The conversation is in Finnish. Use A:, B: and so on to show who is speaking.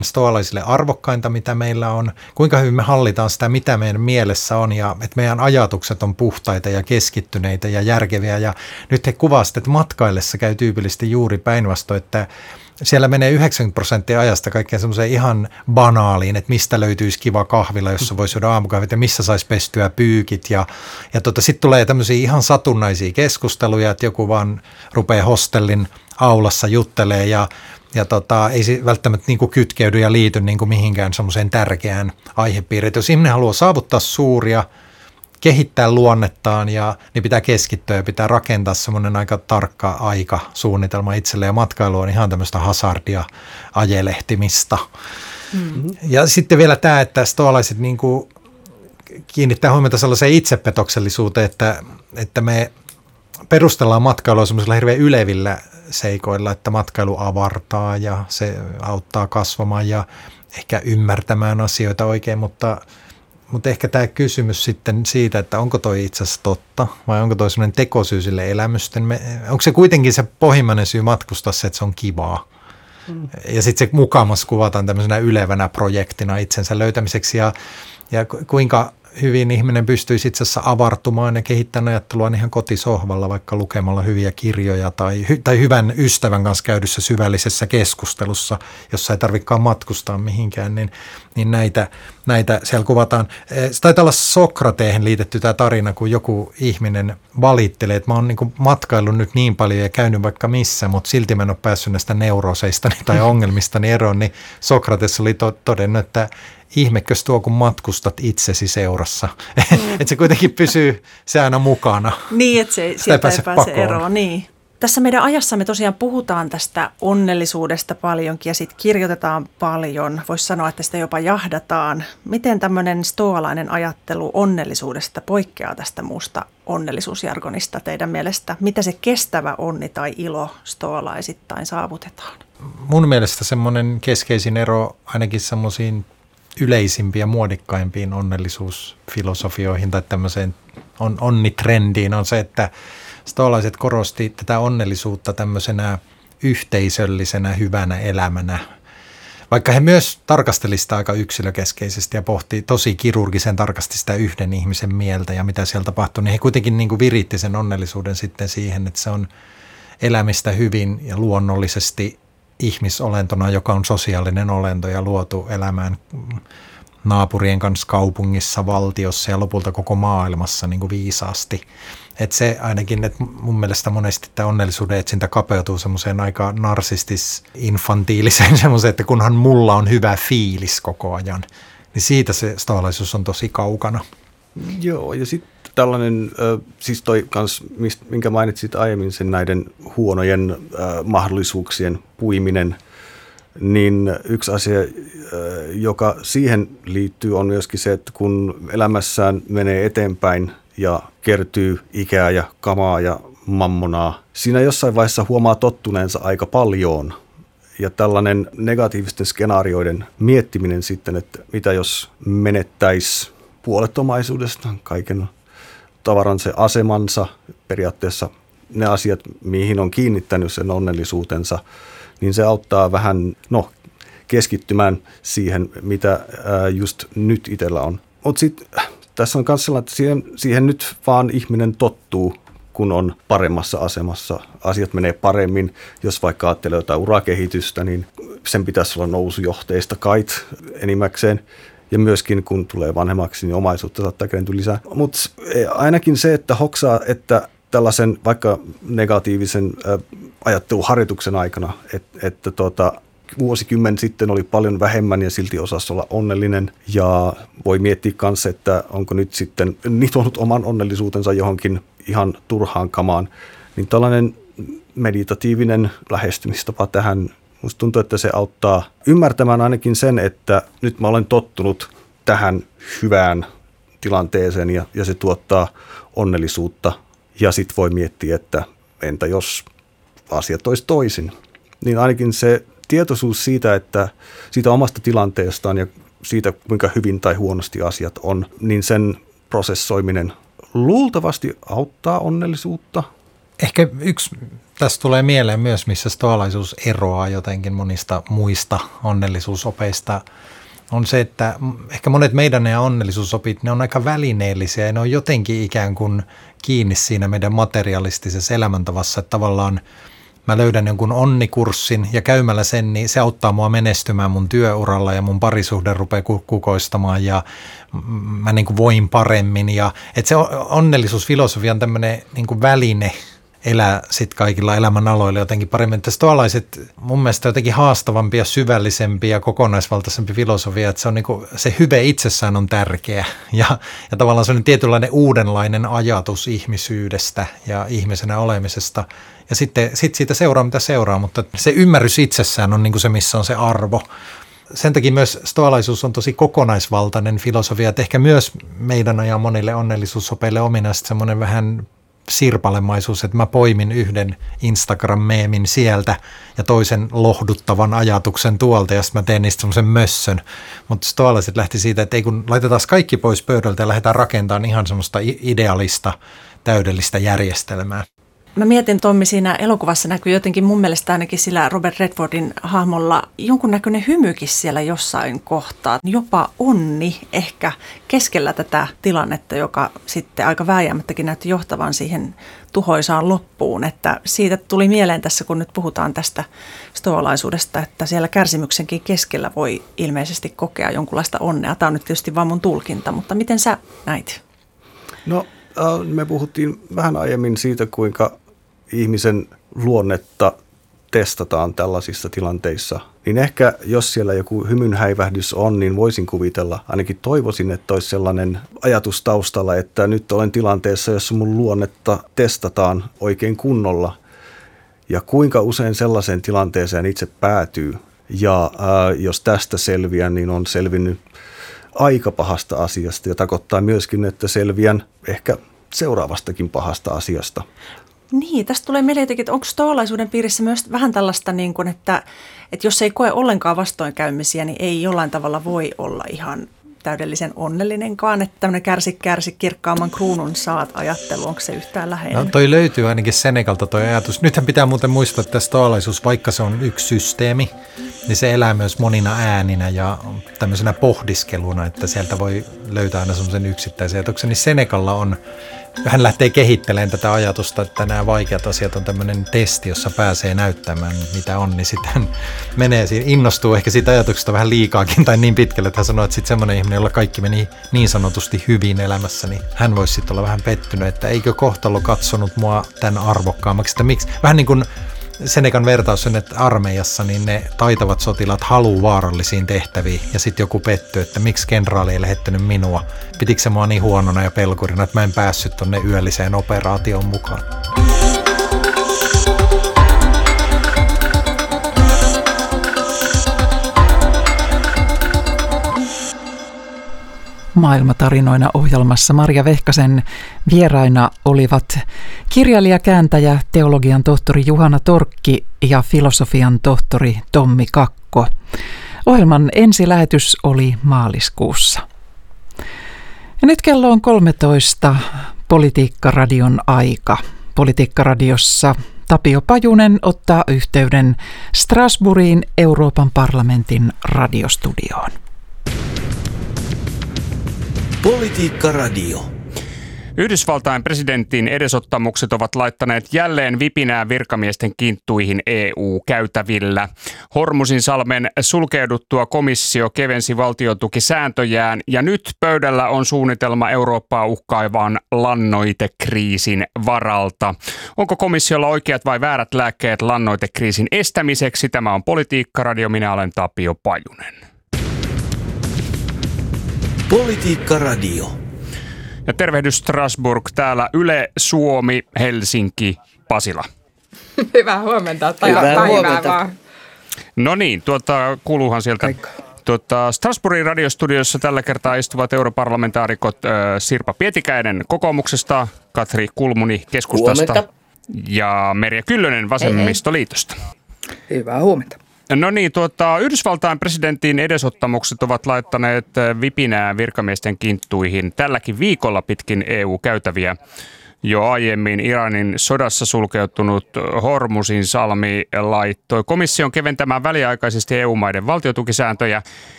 A: stoalaisille arvokkainta, mitä meillä on, kuinka hyvin me hallitaan sitä, mitä meidän mielessä on ja että meidän ajatukset on puhtaita ja keskittyneitä ja järkeviä. Ja nyt he kuvasivat, että matkaillessa käy tyypillisesti juuri päinvastoin, että siellä menee 90% ajasta kaikkeen semmoiseen ihan banaaliin, että mistä löytyisi kiva kahvila, jossa voisi syödä aamukahvit ja missä saisi pestyä pyykit. Ja sitten tulee tämmöisiä ihan satunnaisia keskusteluja, että joku vaan rupeaa hostellin aulassa juttelee ja ei se välttämättä niin kuin kytkeydy ja liity niin kuin mihinkään semmoiseen tärkeään aihepiiriin. Jos ihminen haluaa saavuttaa suuria, kehittää luonnettaan niin pitää keskittyä ja pitää rakentaa semmoinen aika tarkka aikasuunnitelma itselle. Ja matkailu on ihan tämmöistä hazardia, ajelehtimista. Mm-hmm. Ja sitten vielä tämä, että stoalaiset niin kuin kiinnittää huomiota sellaiseen itsepetoksellisuuteen, että me perustellaan matkailua semmoisilla hirveän ylevillä seikoilla, että matkailu avartaa ja se auttaa kasvamaan ja ehkä ymmärtämään asioita oikein, mutta ehkä tämä kysymys sitten siitä, että onko toi itse asiassa totta vai onko toi sellainen tekosyy sille elämysten, onko se kuitenkin se pohjimmainen syy matkustaa se, että se on kivaa. Ja sitten se mukamas kuvataan tämmöisenä ylevänä projektina itsensä löytämiseksi ja kuinka hyvin ihminen pystyisi itse asiassa avartumaan ja kehittämään ajattelua ihan kotisohvalla, vaikka lukemalla hyviä kirjoja tai hyvän ystävän kanssa käydyssä syvällisessä keskustelussa, jossa ei tarvitsekaan matkustaa mihinkään, niin näitä siellä kuvataan. Se taitaa olla Sokrateehen liitetty tämä tarina, kun joku ihminen valittelee, että mä oon niin matkaillut nyt niin paljon ja käynyt vaikka missä, mutta silti mä en ole päässyt näistä neuroseistani tai ongelmistani eroon, niin Sokrates oli todennut, että ihmekös tuo, kun matkustat itsesi seurassa. Että se kuitenkin pysyy se aina mukana.
B: Niin, että sieltä ei pääse eroon. Niin. Tässä meidän ajassamme tosiaan puhutaan tästä onnellisuudesta paljonkin ja sitten kirjoitetaan paljon. Voisi sanoa, että sitä jopa jahdataan. Miten tämmöinen stoalainen ajattelu onnellisuudesta poikkeaa tästä muusta onnellisuusjargonista teidän mielestä? Mitä se kestävä onni tai ilo stoalaisittain saavutetaan?
A: Mun mielestä semmoinen keskeisin ero ainakin semmoisiin yleisimpiin ja muodikkaimpiin onnellisuusfilosofioihin tai tämmöiseen onnitrendiin on se, että stoalaiset korosti tätä onnellisuutta tämmöisenä yhteisöllisenä hyvänä elämänä. Vaikka he myös tarkastelivat sitä aika yksilökeskeisesti ja pohti tosi kirurgisen tarkasti sitä yhden ihmisen mieltä ja mitä siellä tapahtui, niin he kuitenkin niin kuin viritti sen onnellisuuden sitten siihen, että se on elämistä hyvin ja luonnollisesti ihmisolentona, joka on sosiaalinen olento ja luotu elämään naapurien kanssa kaupungissa, valtiossa ja lopulta koko maailmassa niin kuin viisaasti. Että se ainakin, että mun mielestä monesti tämä onnellisuuden etsintä kapeutuu semmoiseen aika narsistis-infantiiliseen semmoiseen, että kunhan mulla on hyvä fiilis koko ajan, niin siitä se stoalaisuus on tosi kaukana.
C: Joo, ja sitten tällainen, siis toi kans, minkä mainitsit aiemmin, sen näiden huonojen mahdollisuuksien puiminen, niin yksi asia, joka siihen liittyy, on myöskin se, että kun elämässään menee eteenpäin ja kertyy ikää ja kamaa ja mammonaa, siinä jossain vaiheessa huomaa tottuneensa aika paljon. Ja tällainen negatiivisten skenaarioiden miettiminen sitten, että mitä jos menettäisi puolet omaisuudesta, kaiken tavaran se asemansa, periaatteessa ne asiat, mihin on kiinnittänyt sen onnellisuutensa, niin se auttaa vähän keskittymään siihen, mitä just nyt itsellä on. Mutta sitten tässä on myös sellainen, että siihen nyt vaan ihminen tottuu, kun on paremmassa asemassa. Asiat menee paremmin. Jos vaikka ajattelee jotain urakehitystä, niin sen pitäisi olla nousujohteista kait enimmäkseen. Ja myöskin kun tulee vanhemmaksi, niin omaisuutta saattaa kääntyä lisää. Mutta ainakin se, että hoksaa, että tällaisen vaikka negatiivisen ajatteluharjoituksen aikana, että vuosikymmen sitten oli paljon vähemmän ja silti osasi olla onnellinen. Ja voi miettiä kanssa, että onko nyt sitten nitonut oman onnellisuutensa johonkin ihan turhaan kamaan. Niin tällainen meditatiivinen lähestymistapa tähän, musta tuntuu, että se auttaa ymmärtämään ainakin sen, että nyt mä olen tottunut tähän hyvään tilanteeseen ja se tuottaa onnellisuutta. Ja sitten voi miettiä, että entä jos asiat olisi toisin. Niin ainakin se tietoisuus siitä, että siitä omasta tilanteestaan ja siitä, kuinka hyvin tai huonosti asiat on, niin sen prosessoiminen luultavasti auttaa onnellisuutta.
A: Ehkä yksi tästä tulee mieleen myös, missä stoalaisuus eroaa jotenkin monista muista onnellisuusopeista, on se, että ehkä monet meidän ja onnellisuusopit, ne on aika välineellisiä ja ne on jotenkin ikään kuin kiinni siinä meidän materialistisessa elämäntavassa, että tavallaan mä löydän jonkun onnikurssin ja käymällä sen, niin se auttaa mua menestymään mun työuralla ja mun parisuhde rupeaa kukoistamaan ja mä niin kuin voin paremmin. Ja, että se onnellisuusfilosofia on tämmöinen niin kuin väline elää sitten kaikilla elämän aloilla jotenkin paremmin. Että stoalaiset mun mielestä jotenkin haastavampi ja syvällisempi ja kokonaisvaltaisempi filosofia, että se on niin kuin, se hyve itsessään on tärkeä ja tavallaan se on tietynlainen uudenlainen ajatus ihmisyydestä ja ihmisenä olemisesta. Ja sitten siitä seuraa, mitä seuraa, mutta se ymmärrys itsessään on niin kuin se, missä on se arvo. Sen takia myös stoalaisuus on tosi kokonaisvaltainen filosofia, että ehkä myös meidän ajan monille onnellisuusopeille ominaista semmoinen vähän sirpalemaisuus, että mä poimin yhden Instagram-meemin sieltä ja toisen lohduttavan ajatuksen tuolta ja sitten mä teen niistä semmoisen mössön. Mutta stoalaiset lähti siitä, että ei kun laitetaan kaikki pois pöydältä ja lähdetään rakentamaan ihan semmoista idealista, täydellistä järjestelmää.
B: Mä mietin, Tommi, siinä elokuvassa näkyy jotenkin mun mielestä ainakin sillä Robert Redfordin hahmolla jonkunnäköinen hymykin siellä jossain kohtaa. Jopa onni ehkä keskellä tätä tilannetta, joka sitten aika vääjäämättäkin näytti johtavan siihen tuhoisaan loppuun. Että siitä tuli mieleen tässä, kun nyt puhutaan tästä stoalaisuudesta, että siellä kärsimyksenkin keskellä voi ilmeisesti kokea jonkunlaista onnea. Tämä on nyt tietysti vaan mun tulkinta, mutta miten sä näit?
C: No, me puhuttiin vähän aiemmin siitä, kuinka ihmisen luonnetta testataan tällaisissa tilanteissa. Niin ehkä jos siellä joku hymynhäivähdys on, niin voisin kuvitella, ainakin toivoisin, että olisi sellainen ajatus taustalla, että nyt olen tilanteessa, jossa mun luonnetta testataan oikein kunnolla. Ja kuinka usein sellaiseen tilanteeseen itse päätyy. Ja jos tästä selviää, niin on selvinnyt aika pahasta asiasta ja tarkoittaa myöskin, että selviän ehkä seuraavastakin pahasta asiasta.
B: Niin, tästä tulee mieleen jotenkin, että onko stoalaisuuden piirissä myös vähän tällaista, niin kuin, että jos ei koe ollenkaan vastoinkäymisiä, niin ei jollain tavalla voi olla ihan täydellisen onnellinenkaan, että tämmöinen kärsi kirkkaamman kruunun saat ajattelu, onko se yhtään läheinen?
A: No toi löytyy ainakin Senecalta toi ajatus. Nythän pitää muuten muistaa, että stoalaisuus, vaikka se on yksi systeemi, niin se elää myös monina ääninä ja tämmöisenä pohdiskeluna, että sieltä voi löytää aina semmoisen yksittäisen ajatuksen. Niin Senecalla on, hän lähtee kehittelemään tätä ajatusta, että nämä vaikeat asiat on tämmöinen testi, jossa pääsee näyttämään, mitä on, niin sitten menee, innostuu ehkä siitä ajatuksesta vähän liikaakin tai niin pitkälle, että hän sanoo, että sitten semmoinen ihminen, jolla kaikki meni niin sanotusti hyvin elämässä, niin hän voisi sitten olla vähän pettynyt, että eikö kohtalo katsonut mua tämän arvokkaammaksi, että miksi, vähän niin kuin Senecan vertaus on, että armeijassa niin ne taitavat sotilaat haluaa vaarallisiin tehtäviin ja sitten joku pettyy, että miksi kenraali ei lähettänyt minua. Pitikö se mua niin huonona ja pelkurina, että mä en päässyt tonne yölliseen operaatioon mukaan.
D: Maailmatarinoina ohjelmassa Marja Vehkasen vieraina olivat kirjailija, kääntäjä, teologian tohtori Juhana Torkki ja filosofian tohtori Tommi Kakko. Ohjelman ensilähetys oli maaliskuussa. Ja nyt kello on 13, Politiikkaradion aika. Politiikkaradiossa Tapio Pajunen ottaa yhteyden Strasbourgiin Euroopan parlamentin radiostudioon.
E: Politiikka-radio. Yhdysvaltain presidentin edesottamukset ovat laittaneet jälleen vipinää virkamiesten kinttuihin EU-käytävillä. Hormuzinsalmen sulkeuduttua komissio kevensi valtiontukisääntöjään ja nyt pöydällä on suunnitelma Eurooppaa uhkaavaan lannoitekriisin varalta. Onko komissiolla oikeat vai väärät lääkkeet lannoitekriisin estämiseksi? Tämä on Politiikka-radio. Minä olen Tapio Pajunen.
F: Politiikka-radio.
E: Ja tervehdys Strasbourg, täällä Yle, Suomi, Helsinki, Pasila.
G: Hyvää huomenta.
F: Hyvää huomenta.
E: No niin, kuuluuhan sieltä. Strasbourgin radiostudiossa tällä kertaa istuvat europarlamentaarikot Sirpa Pietikäinen kokoomuksesta, Katri Kulmuni keskustasta
F: huomenta.
E: Ja Merja Kyllönen vasemmistoliitosta.
G: Hyvää huomenta.
E: No niin, Yhdysvaltain presidentin edesottamukset ovat laittaneet vipinää virkamiesten kinttuihin tälläkin viikolla pitkin EU-käytäviä. jo aiemmin Iranin sodassa sulkeutunut Hormuzin salmi laittoi komission keventämään väliaikaisesti EU-maiden valtiotukisääntöjä